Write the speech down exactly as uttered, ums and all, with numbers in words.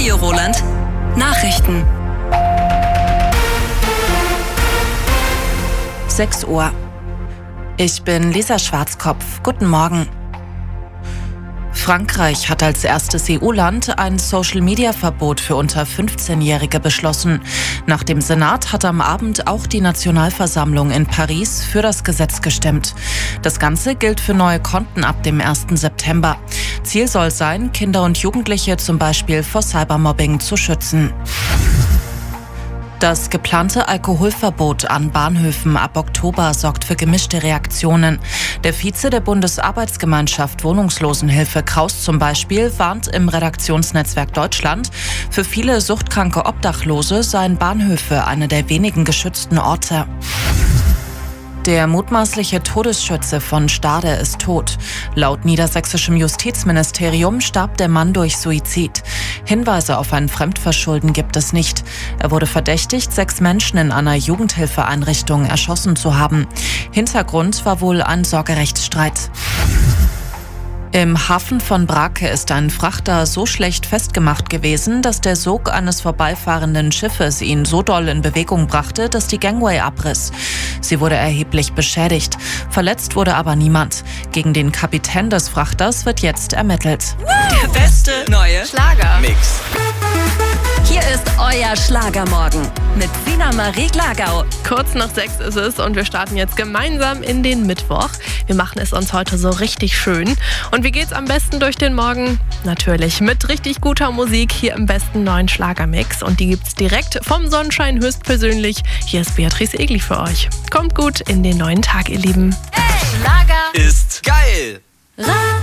Radio Roland. Nachrichten. sechs Uhr. Ich bin Lisa Schwarzkopf. Guten Morgen. Frankreich hat als erstes E U-Land ein Social-Media-Verbot für unter fünfzehnjährige beschlossen. Nach dem Senat hat am Abend auch die Nationalversammlung in Paris für das Gesetz gestimmt. Das Ganze gilt für neue Konten ab dem ersten September. Ziel soll sein, Kinder und Jugendliche zum Beispiel vor Cybermobbing zu schützen. Das geplante Alkoholverbot an Bahnhöfen ab Oktober sorgt für gemischte Reaktionen. Der Vize der Bundesarbeitsgemeinschaft Wohnungslosenhilfe Kraus zum Beispiel warnt im Redaktionsnetzwerk Deutschland, für viele suchtkranke Obdachlose seien Bahnhöfe eine der wenigen geschützten Orte. Der mutmaßliche Todesschütze von Stade ist tot. Laut niedersächsischem Justizministerium starb der Mann durch Suizid. Hinweise auf ein Fremdverschulden gibt es nicht. Er wurde verdächtigt, sechs Menschen in einer Jugendhilfeeinrichtung erschossen zu haben. Hintergrund war wohl ein Sorgerechtsstreit. Im Hafen von Brake ist ein Frachter so schlecht festgemacht gewesen, dass der Sog eines vorbeifahrenden Schiffes ihn so doll in Bewegung brachte, dass die Gangway abriss. Sie wurde erheblich beschädigt. Verletzt wurde aber niemand. Gegen den Kapitän des Frachters wird jetzt ermittelt. Der beste neue Schlager-Mix. Hier ist euer Schlagermorgen mit Sina Marie Glagau. Kurz nach sechs ist es und wir starten jetzt gemeinsam in den Mittwoch. Wir machen es uns heute so richtig schön. Und wie geht's am besten durch den Morgen? Natürlich mit richtig guter Musik hier im besten neuen Schlagermix. Und die gibt's direkt vom Sonnenschein höchstpersönlich. Hier ist Beatrice Egli für euch. Kommt gut in den neuen Tag, ihr Lieben. Hey, Schlager Ist geil! Radio.